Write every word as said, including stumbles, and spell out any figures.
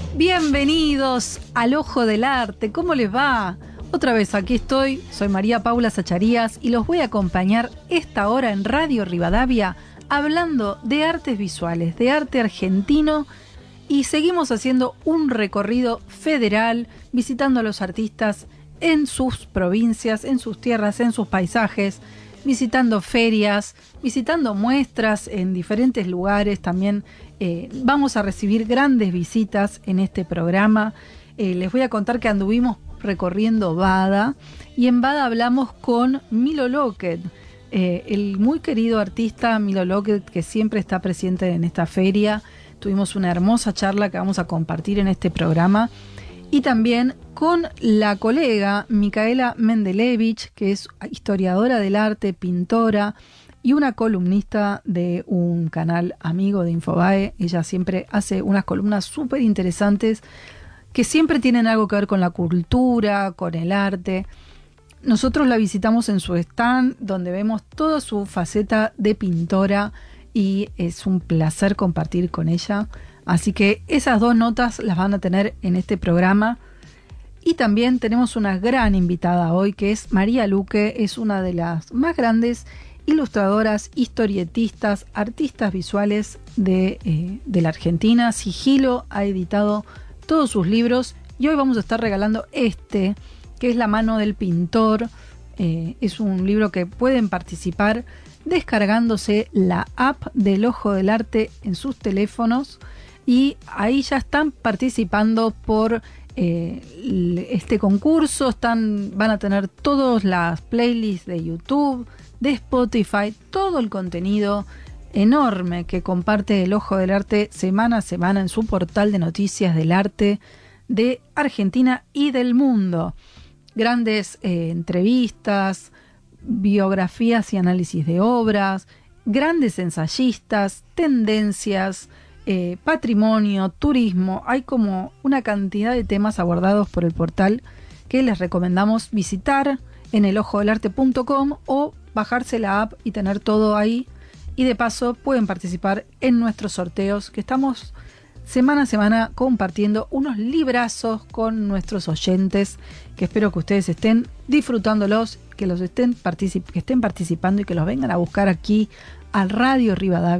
Bienvenidos al Ojo del Arte, ¿cómo les va? Otra vez aquí estoy, soy María Paula Sacharías y los voy a acompañar esta hora en Radio Rivadavia hablando de artes visuales, de arte argentino, y seguimos haciendo un recorrido federal visitando a los artistas en sus provincias, en sus tierras, en sus paisajes, visitando ferias, visitando muestras en diferentes lugares. También eh, vamos a recibir grandes visitas en este programa. Eh, les voy a contar que anduvimos recorriendo Bada y en Bada hablamos con Milo Lockett, eh, el muy querido artista Milo Lockett, que siempre está presente en esta feria. Tuvimos una hermosa charla que vamos a compartir en este programa. Y también con la colega Micaela Mendelevich, que es historiadora del arte, pintora y una columnista de un canal amigo de Infobae. Ella siempre hace unas columnas súper interesantes que siempre tienen algo que ver con la cultura, con el arte. Nosotros la visitamos en su stand, donde vemos toda su faceta de pintora y es un placer compartir con ella. Así que esas dos notas las van a tener en este programa. Y también tenemos una gran invitada hoy, que es María Luque. Es una de las más grandes ilustradoras, historietistas, artistas visuales de, eh, de la Argentina. Sigilo ha editado todos sus libros y hoy vamos a estar regalando este, que es La mano del pintor. Eh, es un libro que pueden participar descargándose la app del Ojo del Arte en sus teléfonos. Y ahí ya están participando por eh, este concurso. Están, van a tener todas las playlists de YouTube, de Spotify, todo el contenido enorme que comparte el Ojo del Arte semana a semana en su portal de noticias del arte de Argentina y del mundo. Grandes eh, entrevistas, biografías y análisis de obras, grandes ensayistas, tendencias, Eh, patrimonio, turismo. Hay como una cantidad de temas abordados por el portal que les recomendamos visitar en el ojo del arte punto com o bajarse la app y tener todo ahí. Y de paso pueden participar en nuestros sorteos, que estamos semana a semana compartiendo unos librazos con nuestros oyentes, que espero que ustedes estén disfrutándolos, que los estén, particip- que estén participando y que los vengan a buscar aquí al Radio Rivadavia.